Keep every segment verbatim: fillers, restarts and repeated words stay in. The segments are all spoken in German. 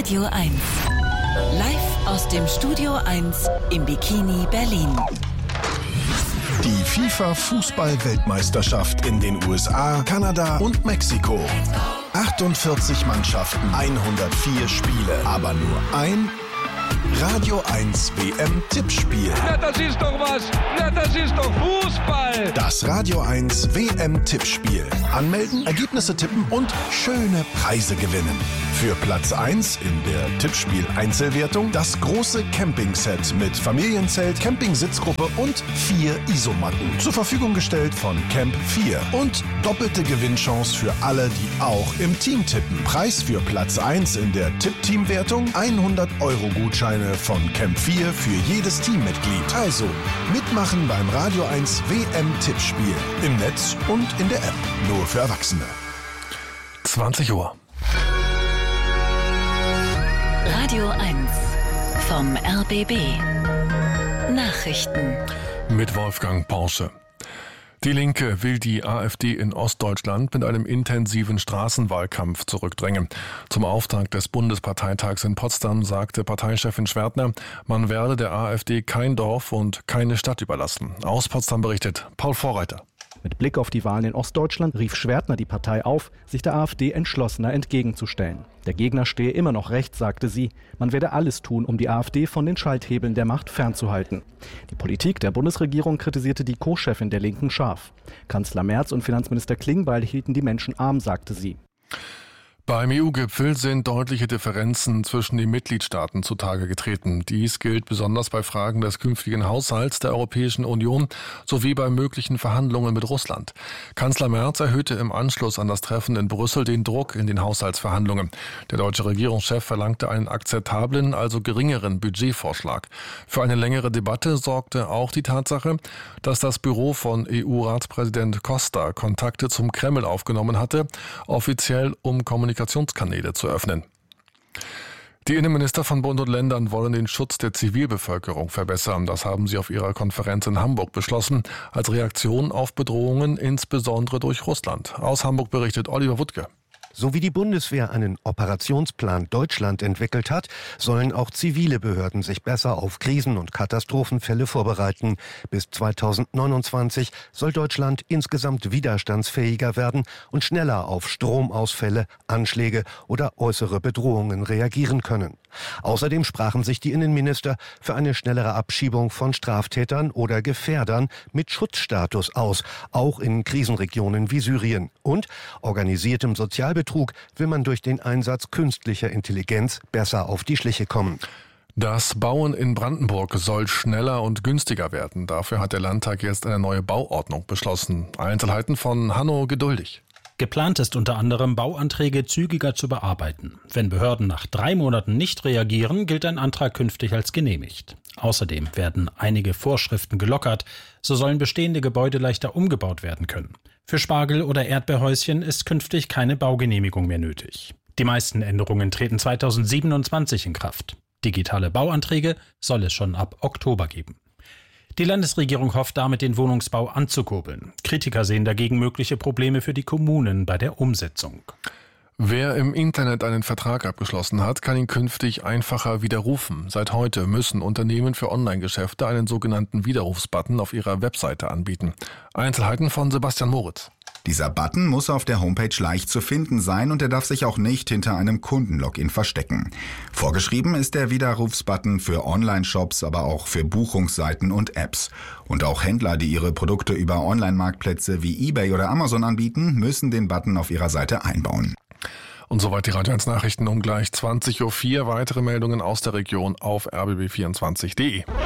Radio eins. Live aus dem Studio eins im Bikini Berlin. Die FIFA-Fußball-Weltmeisterschaft in den U S A, Kanada und Mexiko. achtundvierzig Mannschaften, hundertvier Spiele, aber nur ein Radio eins W M-Tippspiel. Ja, das ist doch was. Ja, das ist doch Fußball. Das Radio eins W M-Tippspiel. Anmelden, Ergebnisse tippen und schöne Preise gewinnen. Für Platz eins in der Tippspiel-Einzelwertung das große Campingset mit Familienzelt, Campingsitzgruppe und vier Isomatten. Zur Verfügung gestellt von Camp vier. Und doppelte Gewinnchance für alle, die auch im Team tippen. Preis für Platz eins in der Tipp-Team-Wertung hundert Euro Gutscheine von Camp vier für jedes Teammitglied. Also mitmachen beim Radio eins W M-Tippspiel. Im Netz und in der App. Nur für Erwachsene. zwanzig Uhr. Radio eins vom R B B. Nachrichten Mit Wolfgang Porsche. Die Linke will die AfD in Ostdeutschland mit einem intensiven Straßenwahlkampf zurückdrängen. Zum Auftakt des Bundesparteitags in Potsdam sagte Parteichefin Schwertner, man werde der AfD kein Dorf und keine Stadt überlassen. Aus Potsdam berichtet Paul Vorreiter. Mit Blick auf die Wahlen in Ostdeutschland rief Schwertner die Partei auf, sich der AfD entschlossener entgegenzustellen. Der Gegner stehe immer noch recht, sagte sie. Man werde alles tun, um die AfD von den Schalthebeln der Macht fernzuhalten. Die Politik der Bundesregierung kritisierte die Co-Chefin der Linken scharf. Kanzler Merz und Finanzminister Klingbeil hielten die Menschen arm, sagte sie. Beim E U-Gipfel sind deutliche Differenzen zwischen den Mitgliedstaaten zutage getreten. Dies gilt besonders bei Fragen des künftigen Haushalts der Europäischen Union sowie bei möglichen Verhandlungen mit Russland. Kanzler Merz erhöhte im Anschluss an das Treffen in Brüssel den Druck in den Haushaltsverhandlungen. Der deutsche Regierungschef verlangte einen akzeptablen, also geringeren Budgetvorschlag. Für eine längere Debatte sorgte auch die Tatsache, dass das Büro von E U-Ratspräsident Costa Kontakte zum Kreml aufgenommen hatte, offiziell um Kommunikation Kommunikationskanäle zu öffnen. Die Innenminister von Bund und Ländern wollen den Schutz der Zivilbevölkerung verbessern. Das haben sie auf ihrer Konferenz in Hamburg beschlossen, als Reaktion auf Bedrohungen, insbesondere durch Russland. Aus Hamburg berichtet Oliver Wuttke. So wie die Bundeswehr einen Operationsplan Deutschland entwickelt hat, sollen auch zivile Behörden sich besser auf Krisen- und Katastrophenfälle vorbereiten. Bis zweitausendneunundzwanzig soll Deutschland insgesamt widerstandsfähiger werden und schneller auf Stromausfälle, Anschläge oder äußere Bedrohungen reagieren können. Außerdem sprachen sich die Innenminister für eine schnellere Abschiebung von Straftätern oder Gefährdern mit Schutzstatus aus, auch in Krisenregionen wie Syrien. Und organisiertem Sozialbetrug will man durch den Einsatz künstlicher Intelligenz besser auf die Schliche kommen. Das Bauen in Brandenburg soll schneller und günstiger werden. Dafür hat der Landtag jetzt eine neue Bauordnung beschlossen. Einzelheiten von Hanno Geduldig. Geplant ist unter anderem, Bauanträge zügiger zu bearbeiten. Wenn Behörden nach drei Monaten nicht reagieren, gilt ein Antrag künftig als genehmigt. Außerdem werden einige Vorschriften gelockert. So sollen bestehende Gebäude leichter umgebaut werden können. Für Spargel- oder Erdbeerhäuschen ist künftig keine Baugenehmigung mehr nötig. Die meisten Änderungen treten zweitausendsiebenundzwanzig in Kraft. Digitale Bauanträge soll es schon ab Oktober geben. Die Landesregierung hofft damit, den Wohnungsbau anzukurbeln. Kritiker sehen dagegen mögliche Probleme für die Kommunen bei der Umsetzung. Wer im Internet einen Vertrag abgeschlossen hat, kann ihn künftig einfacher widerrufen. Seit heute müssen Unternehmen für Online-Geschäfte einen sogenannten Widerrufsbutton auf ihrer Webseite anbieten. Einzelheiten von Sebastian Moritz. Dieser Button muss auf der Homepage leicht zu finden sein und er darf sich auch nicht hinter einem Kundenlogin verstecken. Vorgeschrieben ist der Widerrufsbutton für Online-Shops, aber auch für Buchungsseiten und Apps. Und auch Händler, die ihre Produkte über Online-Marktplätze wie eBay oder Amazon anbieten, müssen den Button auf ihrer Seite einbauen. Und soweit die Radio eins Nachrichten um gleich zwanzig Uhr vier. Weitere Meldungen aus der Region auf r b b vierundzwanzig punkt d e.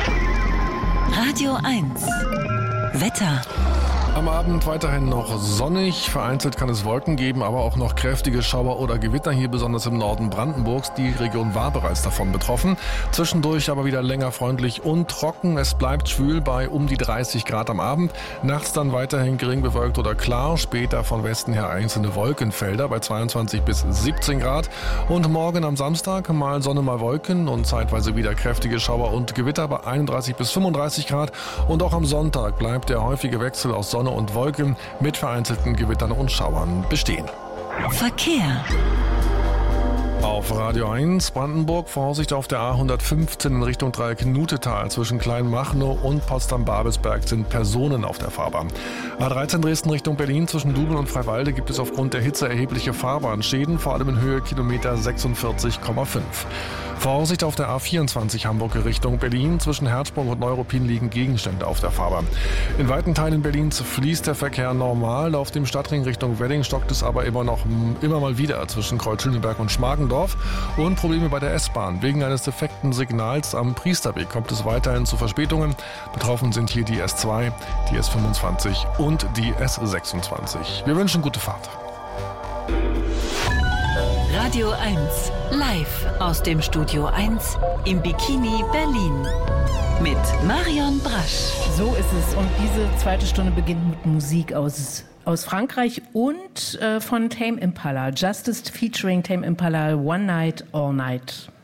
Radio eins Wetter. Am Abend weiterhin noch sonnig, vereinzelt kann es Wolken geben, aber auch noch kräftige Schauer oder Gewitter, hier besonders im Norden Brandenburgs. Die Region war bereits davon betroffen. Zwischendurch aber wieder länger freundlich und trocken. Es bleibt schwül bei um die dreißig Grad am Abend. Nachts dann weiterhin gering bewölkt oder klar. Später von Westen her einzelne Wolkenfelder bei zweiundzwanzig bis siebzehn Grad. Und morgen am Samstag mal Sonne, mal Wolken und zeitweise wieder kräftige Schauer und Gewitter bei einunddreißig bis fünfunddreißig Grad. Und auch am Sonntag bleibt der häufige Wechsel aus Sonne und Wolken mit vereinzelten Gewittern und Schauern bestehen. Verkehr. Auf auf Radio eins. Brandenburg, Vorsicht auf der A hundertfünfzehn in Richtung Dreieck-Nutetal. Zwischen Kleinmachnow und Potsdam-Babelsberg sind Personen auf der Fahrbahn. A dreizehn Dresden Richtung Berlin. Zwischen Dubel und Freiwalde gibt es aufgrund der Hitze erhebliche Fahrbahnschäden, vor allem in Höhe Kilometer sechsundvierzig Komma fünf. Vorsicht auf der A vierundzwanzig Hamburg Richtung Berlin. Zwischen Herzsprung und Neuruppin liegen Gegenstände auf der Fahrbahn. In weiten Teilen Berlins fließt der Verkehr normal. Auf dem Stadtring Richtung Wedding stockt es aber immer noch immer mal wieder zwischen Kreuz-Schöneberg und Schmargendorf. Und Probleme bei der S-Bahn. Wegen eines defekten Signals am Priesterweg kommt es weiterhin zu Verspätungen. Betroffen sind hier die S zwei, die S fünfundzwanzig und die S sechsundzwanzig. Wir wünschen gute Fahrt. Radio eins, live aus dem Studio eins im Bikini Berlin. Mit Marion Brasch. So ist es. Und diese zweite Stunde beginnt mit Musik aus, aus Frankreich und äh, von Tame Impala. Justice featuring Tame Impala, One Night, All Night.